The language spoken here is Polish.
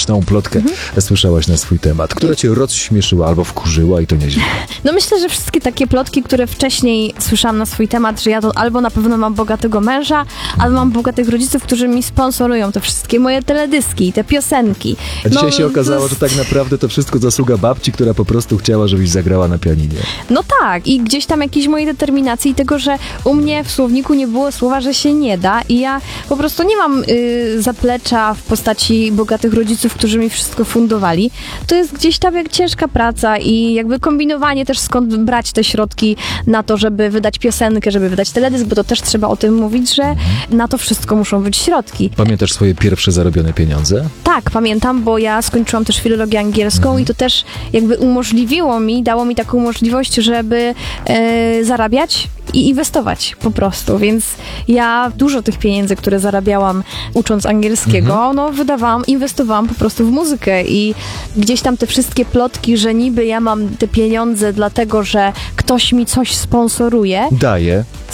śmieszną plotkę słyszałaś na swój temat, która cię rozśmieszyła albo wkurzyła i to nieźle? No myślę, że wszystkie takie plotki, które wcześniej słyszałam na swój temat, że ja to albo na pewno mam bogatego męża, albo mam bogatych rodziców, którzy mi sponsorują te wszystkie moje teledyski, te piosenki. A dzisiaj się okazało, że tak naprawdę to wszystko zasługa babci, która po prostu chciała, żebyś zagrała na pianinie. No tak, i gdzieś tam jakiejś mojej determinacji i tego, że u mnie w słowniku nie było słowa, że się nie da i ja po prostu nie mam zaplecza w postaci bogatych rodziców, którzy mi wszystko fundowali. To jest gdzieś tam jak ciężka praca i jakby kombinowanie też skąd brać te środki na to, żeby wydać piosenkę, żeby wydać teledysk, bo to też trzeba o tym mówić, że na to wszystko muszą być środki. Pamiętasz swoje pierwsze zarobione pieniądze? Tak, pamiętam, bo ja skończyłam też filologię angielską i to też jakby dało mi taką możliwość, żeby zarabiać i inwestować po prostu, więc ja dużo tych pieniędzy, które zarabiałam ucząc angielskiego, no inwestowałam po prostu w muzykę i gdzieś tam te wszystkie plotki, że niby ja mam te pieniądze dlatego, że ktoś mi coś sponsoruje. Daję.